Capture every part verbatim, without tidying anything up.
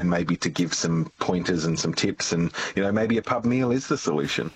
and maybe to give some pointers and some tips, and, you know, maybe a pub meal is the solution.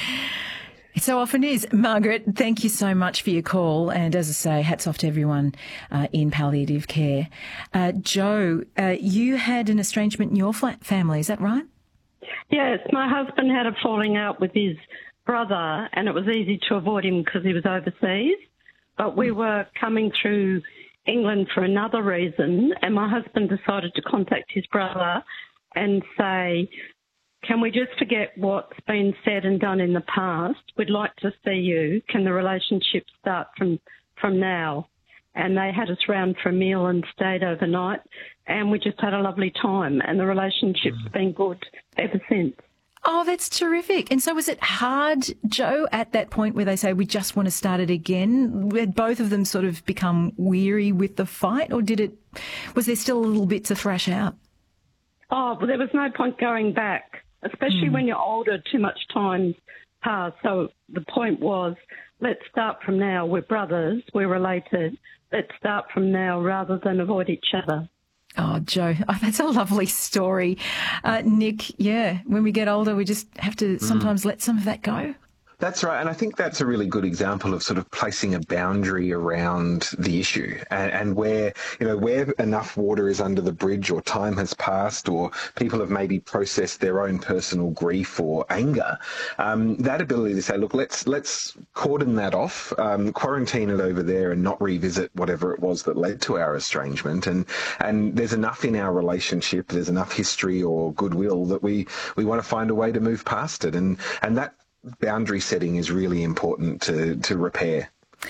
It so often is. Margaret, thank you so much for your call. And as I say, hats off to everyone uh, in palliative care. Uh, Joe, uh, you had an estrangement in your flat family, is that right? Yes, my husband had a falling out with his brother, and it was easy to avoid him because he was overseas. But we were coming through England for another reason, and my husband decided to contact his brother and say, can we just forget what's been said and done in the past? We'd like to see you. Can the relationship start from, from now? And they had us round for a meal and stayed overnight, and we just had a lovely time, and the relationship's mm. been good ever since. Oh, that's terrific. And so was it hard, Joe, at that point where they say, we just want to start it again? Had both of them sort of become weary with the fight, or did it, was there still a little bit to thrash out? Oh, well, there was no point going back, especially mm. when you're older, too much time's passed. So the point was, let's start from now. We're brothers, we're related. Let's start from now rather than avoid each other. Oh, Joe, oh, that's a lovely story. Uh, Nick, yeah, when we get older, we just have to sometimes mm. let some of that go. That's right, and I think that's a really good example of sort of placing a boundary around the issue, and, and where, you know, where enough water is under the bridge, or time has passed, or people have maybe processed their own personal grief or anger. Um, that ability to say, look, let's let's cordon that off, um, quarantine it over there, and not revisit whatever it was that led to our estrangement. And and there's enough in our relationship, there's enough history or goodwill that we we want to find a way to move past it, and and that boundary setting is really important to, to repair.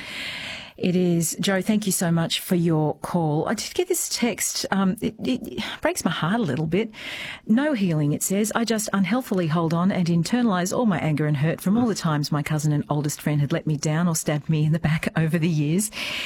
It is. Joe, thank you so much for your call. I did get this text. Um, it, it breaks my heart a little bit. No healing, it says. I just unhealthily hold on and internalise all my anger and hurt from all the times my cousin and oldest friend had let me down or stabbed me in the back over the years.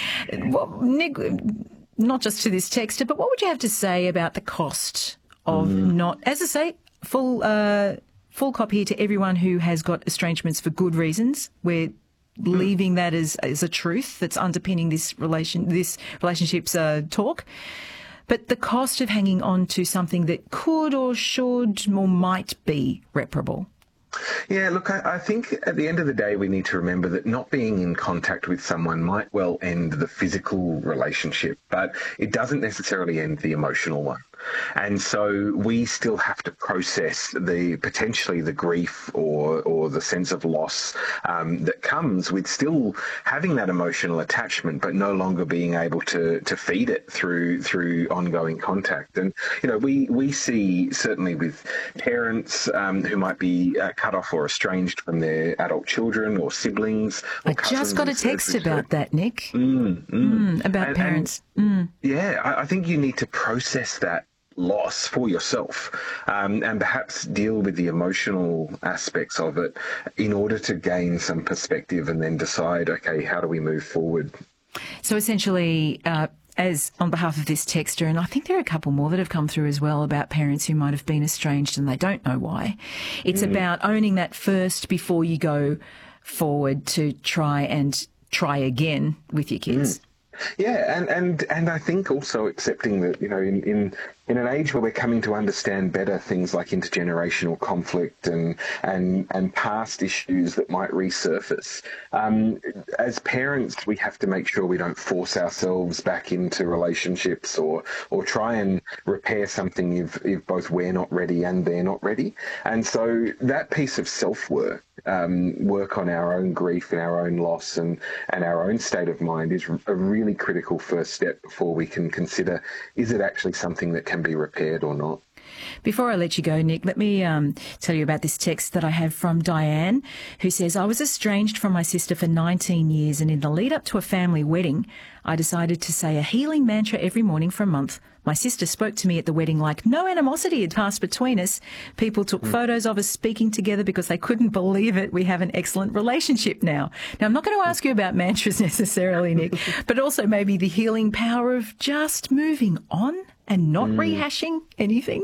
Well, Nick, not just to this texter, but what would you have to say about the cost of mm. not, as I say, full... Uh, Full copy here to everyone who has got estrangements for good reasons. We're leaving that as, as a truth that's underpinning this relation, this relationship's uh, talk. But the cost of hanging on to something that could or should or might be reparable. Yeah, look, I, I think at the end of the day, we need to remember that not being in contact with someone might well end the physical relationship, but it doesn't necessarily end the emotional one. And so we still have to process the potentially the grief or or the sense of loss um, that comes with still having that emotional attachment, but no longer being able to to feed it through through ongoing contact. And you know, we we see certainly with parents um, who might be uh, cut off or estranged from their adult children or siblings. Or I just got a text about that, Nick. Mm, mm. Mm, about and, parents. And, mm. Yeah, I, I think you need to process that loss for yourself um, and perhaps deal with the emotional aspects of it in order to gain some perspective and then decide, okay, how do we move forward? So essentially, uh, as on behalf of this texter, and I think there are a couple more that have come through as well about parents who might have been estranged and they don't know why. It's mm. about owning that first before you go forward to try and try again with your kids. Mm. Yeah, and, and, and I think also accepting that, you know, in, in in an age where we're coming to understand better things like intergenerational conflict and and, and past issues that might resurface, um, as parents, we have to make sure we don't force ourselves back into relationships or or try and repair something if, if both we're not ready and they're not ready. And so that piece of self-work, um, work on our own grief and our own loss and, and our own state of mind is a really critical first step before we can consider, is it actually something that can be repaired or not? Before I let you go, Nick, let me um, tell you about this text that I have from Diane, who says, I was estranged from my sister for nineteen years, and in the lead up to a family wedding, I decided to say a healing mantra every morning for a month. My sister spoke to me at the wedding like no animosity had passed between us. People took mm. photos of us speaking together because they couldn't believe it. We have an excellent relationship now. Now, I'm not going to ask you about mantras necessarily, Nick, but also maybe the healing power of just moving on and not mm. rehashing anything.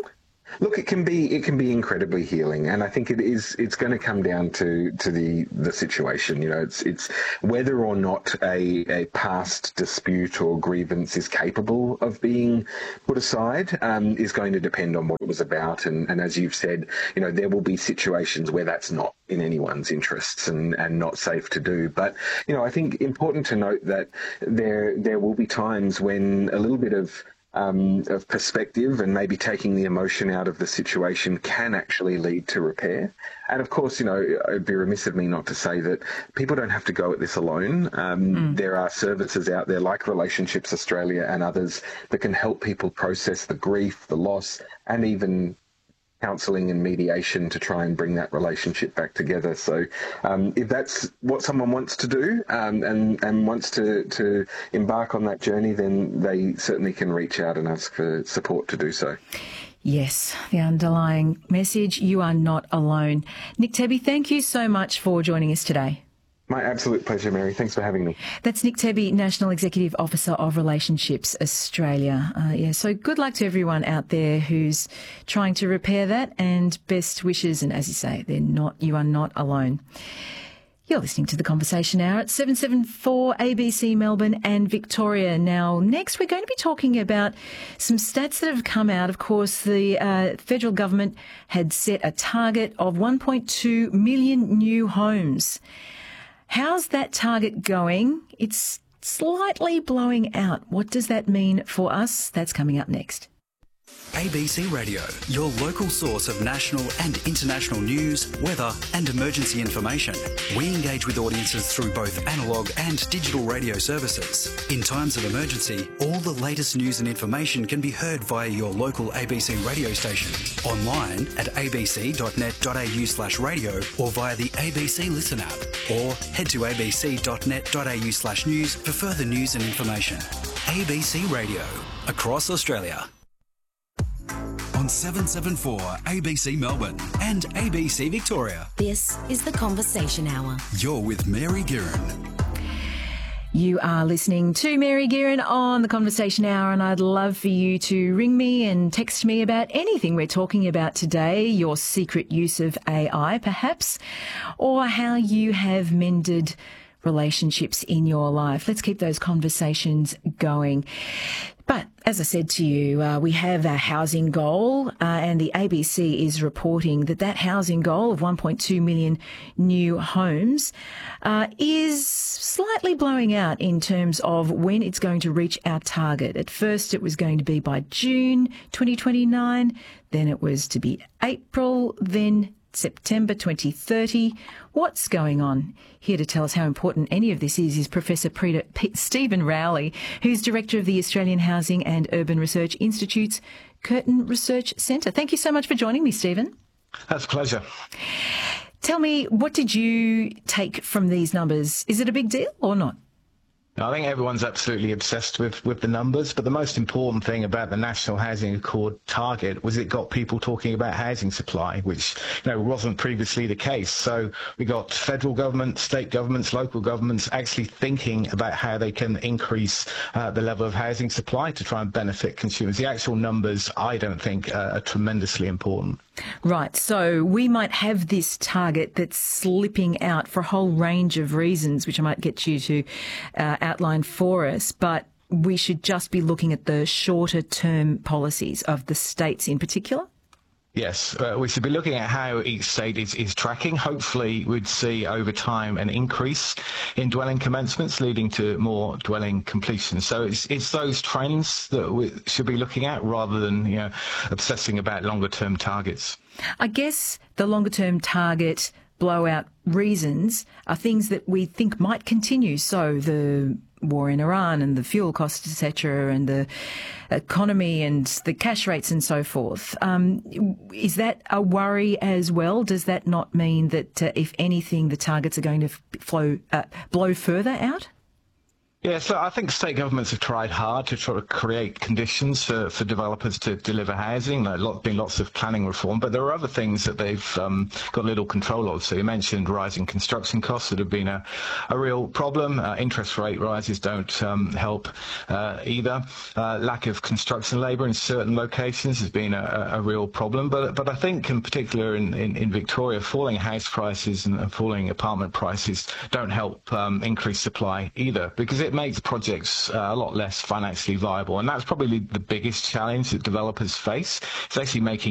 Look, it can be it can be incredibly healing, and I think it is. It's going to come down to, to the, the situation. You know, it's it's whether or not a, a past dispute or grievance is capable of being put aside um, is going to depend on what it was about. And, and as you've said, you know, there will be situations where that's not in anyone's interests and, and not safe to do. But you know, I think important to note that there there will be times when a little bit of Um, of perspective and maybe taking the emotion out of the situation can actually lead to repair. And of course, you know, it'd be remiss of me not to say that people don't have to go at this alone. Um, mm. There are services out there like Relationships Australia and others that can help people process the grief, the loss, and even counselling and mediation to try and bring that relationship back together. So um, if that's what someone wants to do um, and, and wants to, to embark on that journey, then they certainly can reach out and ask for support to do so. Yes, the underlying message, you are not alone. Nick Tebby, thank you so much for joining us today. My absolute pleasure, Mary. Thanks for having me. That's Nick Tebby, National Executive Officer of Relationships Australia. Uh, yeah, so good luck to everyone out there who's trying to repair that, and best wishes. And as you say, they're not. You are not alone. You're listening to The Conversation Hour at seven seventy-four A B C Melbourne and Victoria. Now, next we're going to be talking about some stats that have come out. Of course, the uh, federal government had set a target of one point two million new homes. How's that target going? It's slightly blowing out. What does that mean for us? That's coming up next. A B C Radio, your local source of national and international news, weather and emergency information. We engage with audiences through both analogue and digital radio services. In times of emergency, all the latest news and information can be heard via your local A B C radio station, online at abc.net.au slash radio or via the A B C Listen app, or head to abc.net.au slash news for further news and information. A B C Radio, across Australia. On seven seventy-four A B C Melbourne and A B C Victoria. This is The Conversation Hour. You're with Mary Guerin. You are listening to Mary Guerin on The Conversation Hour, and I'd love for you to ring me and text me about anything we're talking about today, your secret use of A I perhaps, or how you have mended relationships in your life. Let's keep those conversations going. But as I said to you, uh, we have a housing goal, uh, and the A B C is reporting that that housing goal of one point two million new homes uh, is slightly blowing out in terms of when it's going to reach our target. At first, it was going to be by June twenty twenty-nine, then it was to be April, then September twenty thirty. What's going on? Here to tell us how important any of this is is Professor Peter, P- Stephen Rowley, who's Director of the Australian Housing and Urban Research Institute's Curtin Research Centre. Thank you so much for joining me, Stephen. That's a pleasure. Tell me, what did you take from these numbers? Is it a big deal or not? I think everyone's absolutely obsessed with, with the numbers, but the most important thing about the National Housing Accord target was it got people talking about housing supply, which you know wasn't previously the case. So we got federal government, state governments, local governments actually thinking about how they can increase uh, the level of housing supply to try and benefit consumers. The actual numbers, I don't think, uh, are tremendously important. Right. So we might have this target that's slipping out for a whole range of reasons, which I might get you to uh, outline for us, but we should just be looking at the shorter term policies of the states in particular? Yes, uh, we should be looking at how each state is, is tracking. Hopefully we'd see over time an increase in dwelling commencements leading to more dwelling completions. So it's it's those trends that we should be looking at rather than you know obsessing about longer term targets. I guess the longer term target blowout reasons are things that we think might continue. So the war in Iran and the fuel costs, et cetera, and the economy and the cash rates and so forth. Um, is that a worry as well? Does that not mean that, uh, if anything, the targets are going to flow, uh, blow further out? Yeah, so I think state governments have tried hard to try to create conditions for, for developers to deliver housing. There's lot, been lots of planning reform, but there are other things that they've um, got little control of. So you mentioned rising construction costs that have been a, a real problem. Uh, interest rate rises don't um, help uh, either. Uh, lack of construction labour in certain locations has been a, a real problem. But but I think in particular in, in, in Victoria, falling house prices and, and falling apartment prices don't help um, increase supply either, because it makes projects uh, a lot less financially viable. And that's probably the biggest challenge that developers face. It's actually making